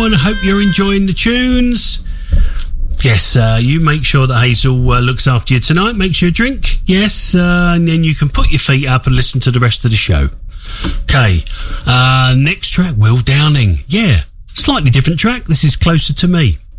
and I hope you're enjoying the tunes. Yes, you make sure that Hazel looks after you tonight. Makes you a drink. Yes, and then you can put your feet up and listen to the rest of the show. Okay, next track, Will Downing. Yeah, slightly different track. This is Closer to Me.